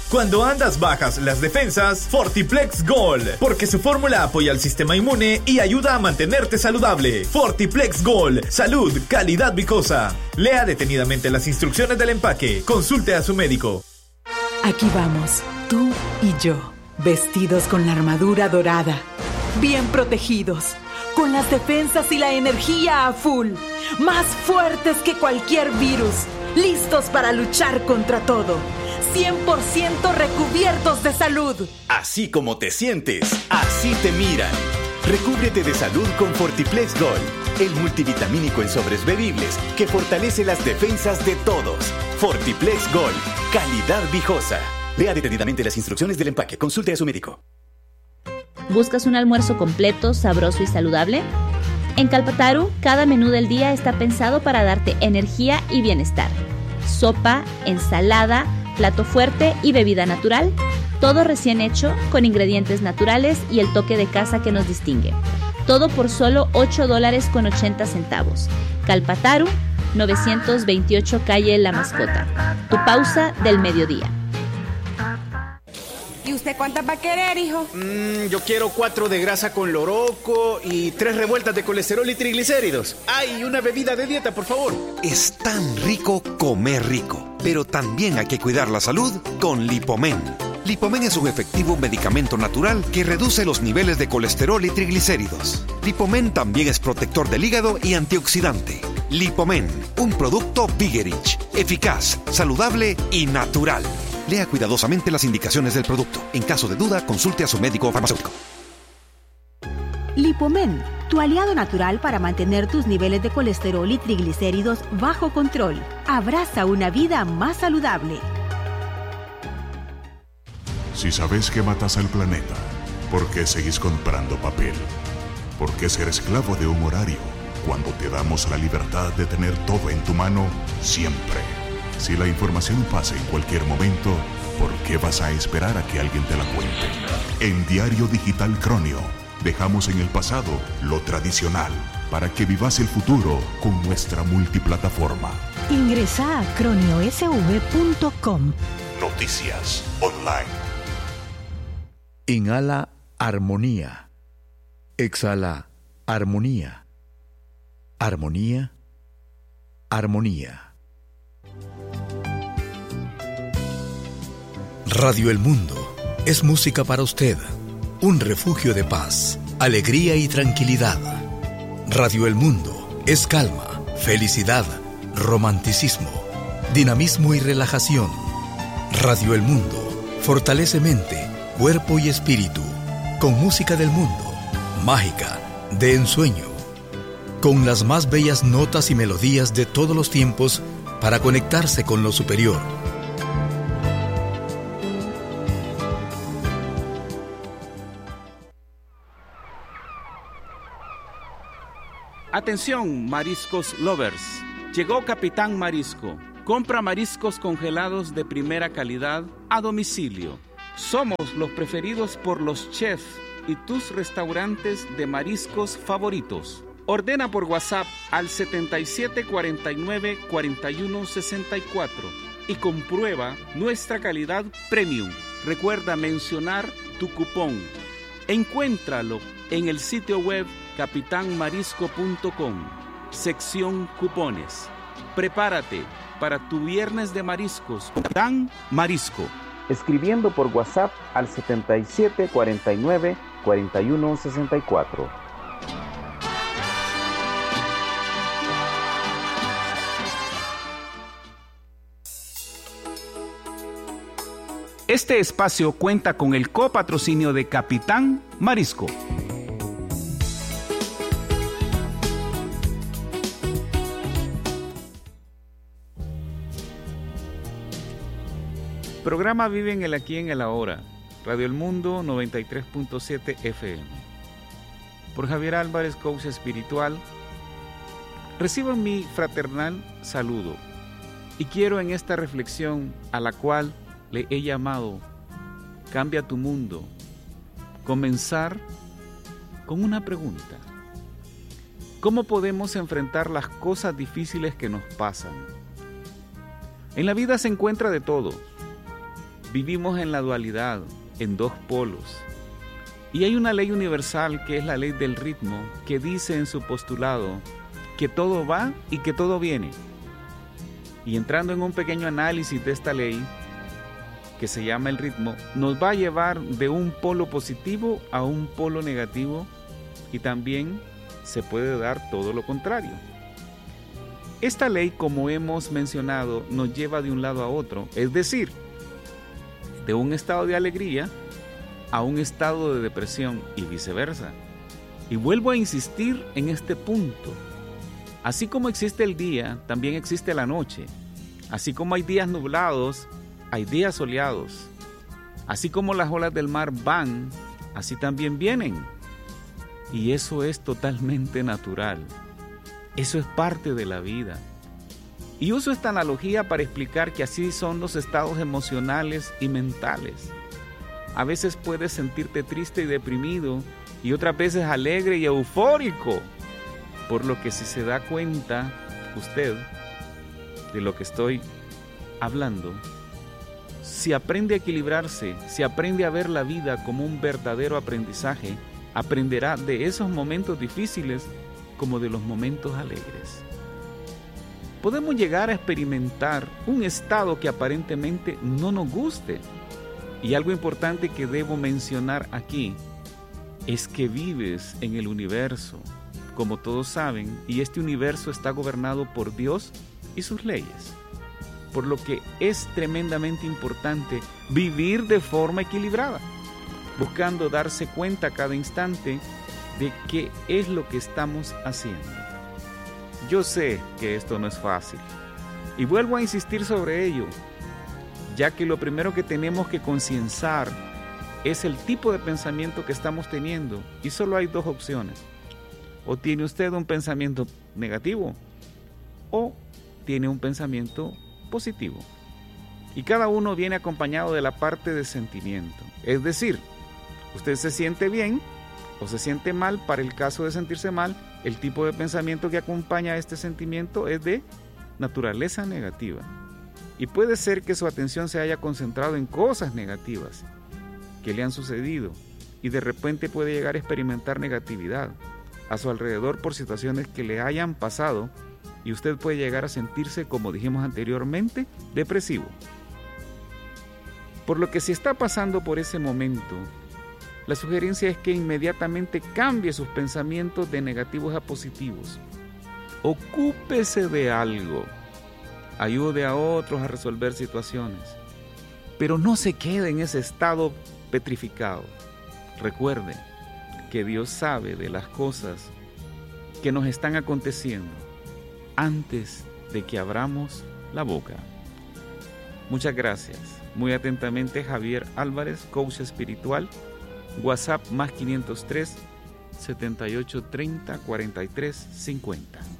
Cuando andas bajas las defensas, Fortiplex Gold, porque su fórmula apoya al sistema inmune y ayuda a mantenerte saludable. Fortiplex Gold, salud, calidad vicosa. Lea detenidamente las instrucciones del empaque. Consulte a su médico. Aquí vamos, tú y yo, vestidos con la armadura dorada, bien protegidos, con las defensas y la energía a full, más fuertes que cualquier virus, listos para luchar contra todo, 100% recubiertos de salud. Así como te sientes, así te miran. Recúbrete de salud con Fortiplex Gold, el multivitamínico en sobres bebibles que fortalece las defensas de todos. Fortiplex Gold, calidad viejosa. Lea detenidamente las instrucciones del empaque. Consulte a su médico. ¿Buscas un almuerzo completo, sabroso y saludable? En Calpataru, cada menú del día está pensado para darte energía y bienestar. Sopa, ensalada, plato fuerte y bebida natural. Todo recién hecho, con ingredientes naturales y el toque de casa que nos distingue. Todo por solo $8.80. Calpataru, 928 calle La Mascota. Tu pausa del mediodía. ¿Y usted cuántas va a querer, hijo? Yo quiero 4 de grasa con loroco y 3 revueltas de colesterol y triglicéridos. ¡Ay, una bebida de dieta, por favor! Es tan rico comer rico, pero también hay que cuidar la salud con Lipomen. Lipomen es un efectivo medicamento natural que reduce los niveles de colesterol y triglicéridos. Lipomen también es protector del hígado y antioxidante. Lipomen, un producto Vigerich, eficaz, saludable y natural. Lea cuidadosamente las indicaciones del producto. En caso de duda, consulte a su médico o farmacéutico. Lipomen, tu aliado natural para mantener tus niveles de colesterol y triglicéridos bajo control. Abraza una vida más saludable. Si sabes que matas al planeta, ¿por qué seguís comprando papel? ¿Por qué ser esclavo de un horario cuando te damos la libertad de tener todo en tu mano siempre? Si la información pasa en cualquier momento, ¿por qué vas a esperar a que alguien te la cuente? En Diario Digital Cronio, dejamos en el pasado lo tradicional para que vivas el futuro con nuestra multiplataforma. Ingresa a croniosv.com. Noticias online. Inhala armonía. Exhala armonía. Armonía. Armonía. Radio El Mundo es música para usted, un refugio de paz, alegría y tranquilidad. Radio El Mundo es calma, felicidad, romanticismo, dinamismo y relajación. Radio El Mundo fortalece mente, cuerpo y espíritu, con música del mundo, mágica, de ensueño, con las más bellas notas y melodías de todos los tiempos para conectarse con lo superior. Atención, mariscos lovers. Llegó Capitán Marisco. Compra mariscos congelados de primera calidad a domicilio. Somos los preferidos por los chefs y tus restaurantes de mariscos favoritos. Ordena por WhatsApp al 7749-4164 y comprueba nuestra calidad premium. Recuerda mencionar tu cupón. Encuéntralo en el sitio web capitanmarisco.com, sección cupones. Prepárate para tu viernes de mariscos con Capitán Marisco. Escribiendo por WhatsApp al 7749-4164. Este espacio cuenta con el copatrocinio de Capitán Marisco. Programa Vive en el Aquí en el Ahora. Radio El Mundo 93.7 FM. Por Javier Álvarez, coach espiritual. Reciban mi fraternal saludo. Y quiero en esta reflexión a la cual le he llamado Cambia tu mundo, comenzar con una pregunta. ¿Cómo podemos enfrentar las cosas difíciles que nos pasan? En la vida se encuentra de todo. vivimos en la dualidad, en dos polos. Y hay una ley universal que es la ley del ritmo, que dice en su postulado que todo va y que todo viene. Y entrando en un pequeño análisis de esta ley, que se llama el ritmo, nos va a llevar de un polo positivo a un polo negativo, y también se puede dar todo lo contrario. Esta ley, como hemos mencionado, nos lleva de un lado a otro, es decir, de un estado de alegría a un estado de depresión y viceversa. Y vuelvo a insistir en este punto. Así como existe el día, también existe la noche. Así como hay días nublados, hay días soleados. Así como las olas del mar van, así también vienen. Y eso es totalmente natural. Eso es parte de la vida. Y uso esta analogía para explicar que así son los estados emocionales y mentales. A veces puedes sentirte triste y deprimido, y otras veces alegre y eufórico. Por lo que si se da cuenta usted de lo que estoy hablando, si aprende a equilibrarse, si aprende a ver la vida como un verdadero aprendizaje, aprenderá de esos momentos difíciles como de los momentos alegres. Podemos llegar a experimentar un estado que aparentemente no nos guste. Y algo importante que debo mencionar aquí es que vives en el universo, como todos saben, y este universo está gobernado por Dios y sus leyes. Por lo que es tremendamente importante vivir de forma equilibrada, buscando darse cuenta cada instante de qué es lo que estamos haciendo. Yo sé que esto no es fácil, y vuelvo a insistir sobre ello, ya que lo primero que tenemos que concienciar es el tipo de pensamiento que estamos teniendo, y solo hay dos opciones. O tiene usted un pensamiento negativo, o tiene un pensamiento positivo. Y cada uno viene acompañado de la parte de sentimiento. Es decir, usted se siente bien o se siente mal. Para el caso de sentirse mal, el tipo de pensamiento que acompaña a este sentimiento es de naturaleza negativa. Y puede ser que su atención se haya concentrado en cosas negativas que le han sucedido, y de repente puede llegar a experimentar negatividad a su alrededor por situaciones que le hayan pasado, y usted puede llegar a sentirse, como dijimos anteriormente, depresivo. Por lo que si está pasando por ese momento, la sugerencia es que inmediatamente cambie sus pensamientos de negativos a positivos. Ocúpese de algo. Ayude a otros a resolver situaciones. Pero no se quede en ese estado petrificado. Recuerde que Dios sabe de las cosas que nos están aconteciendo antes de que abramos la boca. Muchas gracias. Muy atentamente, Javier Álvarez, coach espiritual. WhatsApp +503 7830 43 50.